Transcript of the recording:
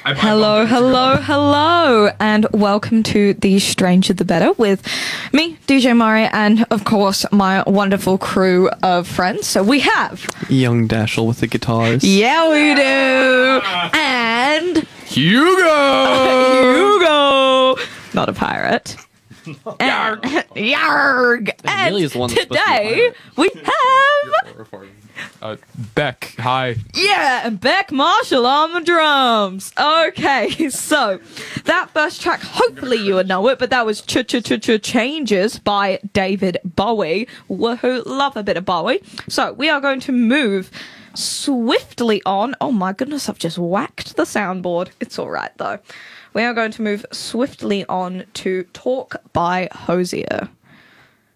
Hello, hello, hello, and welcome to The Stranger the Better with me, DJ Murray, and of course my wonderful crew of friends. So we have Young Dashel with the guitars. Yeah, we do. And Hugo! Hugo, not a pirate. And Yarg. Amelia's the one And that's supposed to be a today we have Beck, hi. and Beck Marshall on the drums. Okay, so that first track, hopefully you would know it, but that was Changes by David Bowie. Woohoo, love a bit of Bowie. So we are going to move swiftly on. Oh my goodness, I've just whacked the soundboard. It's all right though. We are going to move swiftly on to Talk by Hosier.